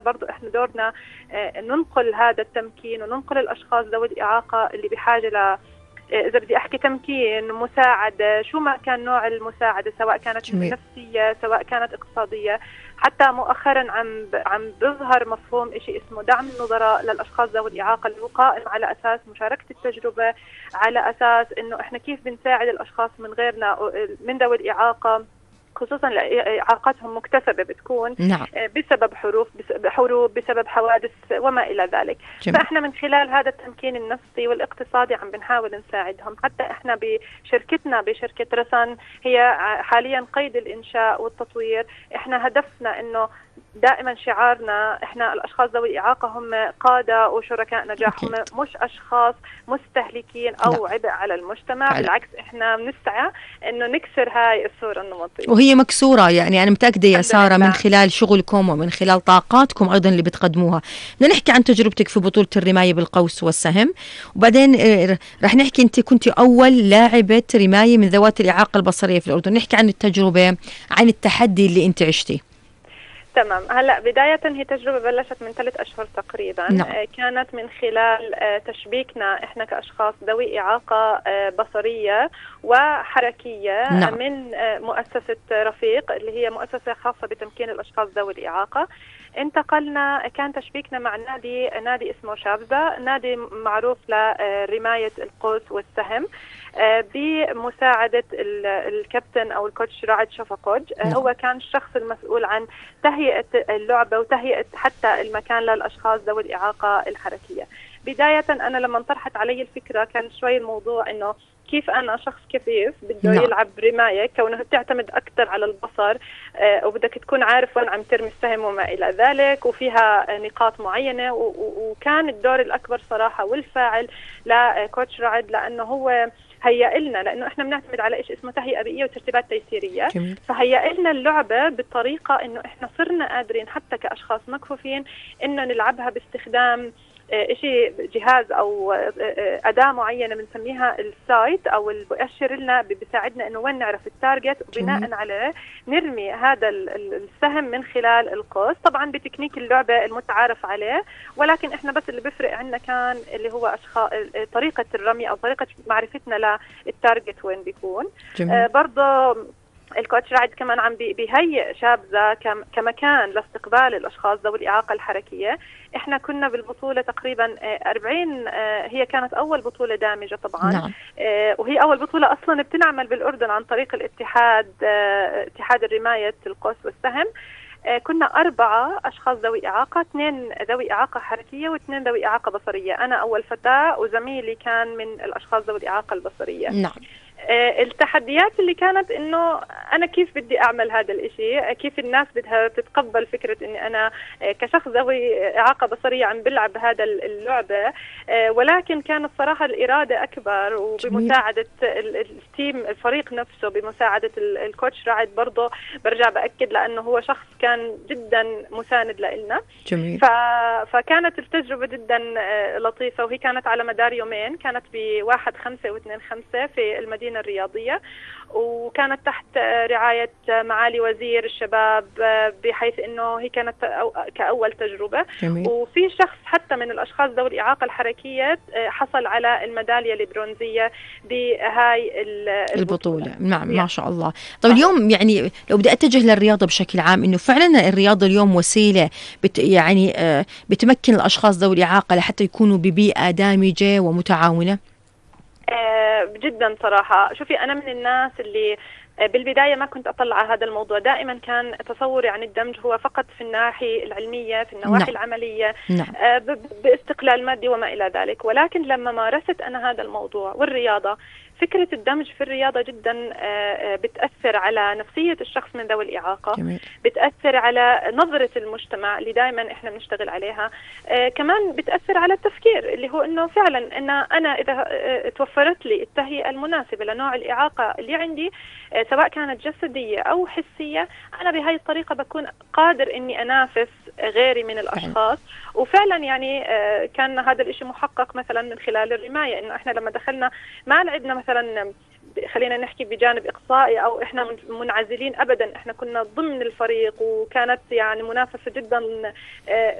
برضو احنا دورنا ننقل هذا التمكين وننقل الاشخاص ذوي الاعاقه اللي بحاجه ل إذا بدي أحكي تمكين، مساعدة، شو ما كان نوع المساعدة، سواء كانت نفسية سواء كانت اقتصادية. حتى مؤخرا عم بظهر مفهوم شيء اسمه دعم النظراء للأشخاص ذوي الإعاقة، اللي هو قائم على أساس مشاركة التجربة، على أساس إنه إحنا كيف بنساعد الأشخاص من غيرنا من ذوي الإعاقة، خصوصا إعاقاتهم مكتسبة بتكون بسبب حروب، بسبب حوادث وما إلى ذلك. فإحنا من خلال هذا التمكين النفسي والاقتصادي عم بنحاول نساعدهم. حتى إحنا بشركتنا، بشركة رسن، هي حاليا قيد الإنشاء والتطوير. إحنا هدفنا إنه دائما شعارنا إحنا الأشخاص ذوي الإعاقة هم قادة وشركاء نجاح، هم مش أشخاص مستهلكين أو عبء على المجتمع. بالعكس إحنا بنسعى إنه نكسر هاي الصورة النمطية، وهي مكسورة. يعني أنا متأكدة يا سارة من خلال شغلكم ومن خلال طاقاتكم أيضا اللي بتقدموها. بدنا نحكي عن تجربتك في بطولة الرماية بالقوس والسهم، وبعدين رح نحكي أنت كنت أول لاعبة رماية من ذوات الإعاقة البصرية في الأردن. نحكي عن التجربة، عن التحدي اللي أنت عشتيه. تمام. هلا بداية هي تجربة بلشت من 3 أشهر تقريبا. كانت من خلال تشبيكنا احنا كأشخاص ذوي إعاقة بصرية وحركية من مؤسسة رفيق، اللي هي مؤسسة خاصة بتمكين الأشخاص ذوي الإعاقة. انتقلنا، كان تشبيكنا مع نادي اسمه شابزة، نادي معروف لرماية القوس والسهم، بمساعدة الكابتن أو الكوتش رعد شفقوج. هو كان الشخص المسؤول عن تهيئة اللعبة وتهيئة حتى المكان للأشخاص ذوي الإعاقة الحركية. بداية أنا لما انطرحت علي الفكرة كان شوي الموضوع إنه كيف أنا شخص كفيف بده يلعب رماية، كونه بتعتمد أكثر على البصر، وبدك تكون عارف وين عم ترمي السهم وما إلى ذلك، وفيها نقاط معينة. وكان الدور الأكبر صراحة والفاعل لكوتش رعد، لأنه هو هيئ لنا، لأنه إحنا بنعتمد على إيش اسمه تهيئة بيئية وترتيبات تيسيرية. فهيئ لنا اللعبة بطريقة إنه إحنا صرنا قادرين حتى كأشخاص مكفوفين إنه نلعبها باستخدام إشي جهاز أو أداة معينة بنسميها السايت، أو اللي بيأشر لنا بيساعدنا إنه وين نعرف التارجت، وبناء عليه نرمي هذا السهم من خلال القوس، طبعا بتكنيك اللعبة المتعارف عليه. ولكن إحنا بس اللي بيفرق عنا كان اللي هو طريقة الرمي أو طريقة معرفتنا للتارجت وين بيكون. برضه الكوتش رعد كمان عم بيهيئ شابزة كمكان لاستقبال الأشخاص ذوي الإعاقة الحركية. إحنا كنا بالبطولة تقريبا 40، هي كانت أول بطولة دامجة طبعا. وهي أول بطولة أصلا بتنعمل بالأردن عن طريق اتحاد الرماية القوس والسهم. كنا 4 أشخاص ذوي إعاقة، 2 ذوي إعاقة حركية و2 ذوي إعاقة بصرية. أنا أول فتاة وزميلي كان من الأشخاص ذوي الإعاقة البصرية. التحديات اللي كانت إنه أنا كيف بدي أعمل هذا الإشي، كيف الناس بدها تتقبل فكرة إني أنا كشخص ذوي إعاقة بصرية عم بلعب هذا اللعبة. ولكن كان الصراحة الإرادة أكبر، وبمساعدة التيم الفريق نفسه، بمساعدة الكوتش رعد برضه برجع بأكد، لأنه هو شخص كان جدا مساند لنا. فكانت التجربة جدا لطيفة، وهي كانت على مدار يومين، كانت ب1/5 و2/5 في المدينة الرياضية، وكانت تحت رعاية معالي وزير الشباب، بحيث انه هي كانت كأول تجربة. وفي شخص حتى من الاشخاص ذوي الإعاقة الحركية حصل على الميدالية البرونزية بهاي البطولة. نعم، ما شاء الله. طيب اليوم يعني لو بدي اتجه للرياضة بشكل عام، انه فعلا الرياضة اليوم وسيلة يعني بتمكن الاشخاص ذوي الإعاقة لحتى يكونوا ببيئة دامجة ومتعاونة. جدا صراحة. شوفي، أنا من الناس اللي بالبداية ما كنت أطلع على هذا الموضوع. دائما كان تصوري عن الدمج هو فقط في الناحية العلمية، في النواحي العملية، باستقلال مادي وما إلى ذلك. ولكن لما مارست أنا هذا الموضوع والرياضة، فكرة الدمج في الرياضة جدا بتأثر على نفسية الشخص من ذوي الإعاقة. بتأثر على نظرة المجتمع اللي دائما إحنا بنشتغل عليها. كمان بتأثر على التفكير، اللي هو إنه فعلا إن أنا إذا توفرت لي التهيئة المناسبة لنوع الإعاقة اللي عندي، سواء كانت جسدية أو حسية، أنا بهاي الطريقة بكون قادر إني أنافس غيري من الأشخاص. وفعلا يعني كان هذا الإشي محقق مثلا من خلال الرماية، إنه إحنا لما دخلنا ما لعبنا مثلا خلينا نحكي بجانب إقصائي أو إحنا منعزلين أبدا. إحنا كنا ضمن الفريق وكانت يعني منافسة جدا